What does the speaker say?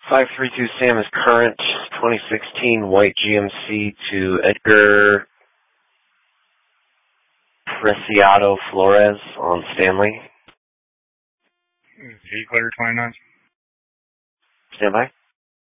532 Sam is current 2016 white GMC to Edgar Preciado Flores on Stanley. Vehicle 29. Stand by.